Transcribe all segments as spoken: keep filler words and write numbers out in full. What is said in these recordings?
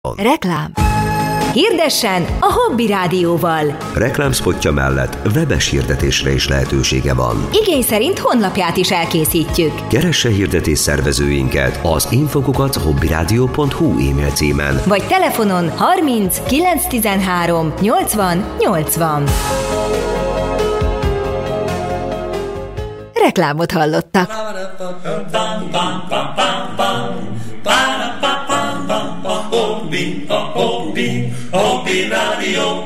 Reklám. Hirdessen a Hobby Rádióval. Reklámspotja mellett webes hirdetésre is lehetősége van. Igény szerint honlapját is elkészítjük. Keresse hirdetés szervezőinket az infokukat hobbyradio pont hu e-mail címen. Vagy telefonon harminc kilenc tizenhárom nyolcvan nyolcvan. Reklámot hallottak. Hobby, a hobby, a hobby rádió.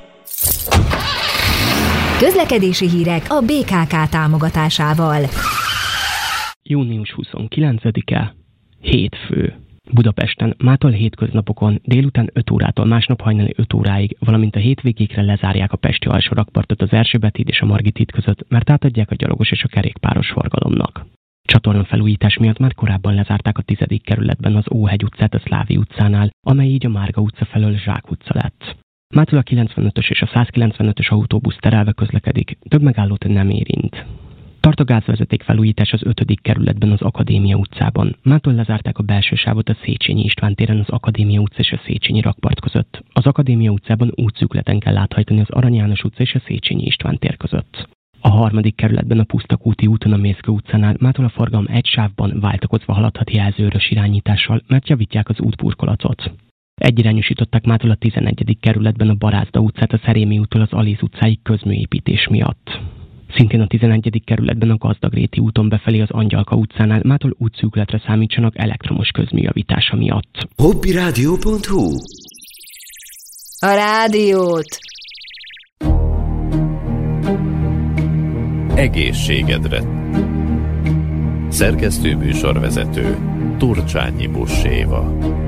Közlekedési hírek a bé ká ká támogatásával. június huszonkilencedike, hétfő. Budapesten mától hétköznapokon délután öt órától másnap hajnali öt óráig, valamint a hétvégékre lezárják a pesti alsó rakpartot az Erzsébet híd és a Margit híd között, mert átadják a gyalogos és a kerékpáros forgalomnak. Csatornafelújítás miatt már korábban lezárták a tizedik kerületben az Óhegy utcát a Szlávi utcánál, amely így a Márga utca felől Zsák utca lett. Mától a kilencvenötös és a százkilencvenötös autóbusz terelve közlekedik, több megállót nem érint. Tart a gázvezeték felújítás az ötödik kerületben az Akadémia utcában. Mától lezárták a belső sávot a Széchenyi István téren az Akadémia utca és a Széchenyi rakpart között. Az Akadémia utcában útszűkületen kell áthajtani az Arany János utca és a Széchenyi István tér között. A harmadik kerületben a Pusztakúti úton a Mészkő utcánál mától a forgalom egy sávban váltakozva haladhat jelzőrös irányítással, mert javítják az útburkolatot. Egyirányosították mától a tizenegyedik kerületben a Barázda utcát a Szerémi úttól az Aléz utcáig közműépítés miatt. Szintén a tizenegyedik kerületben a Gazdagréti úton befelé az Angyalka utcánál mától útszűkületre számítsanak elektromos közműjavítása miatt. hobbyradio pont hu. A rádiót. Egészségedre. Szerkesztő műsorvezető Turcsányi Buss Éva.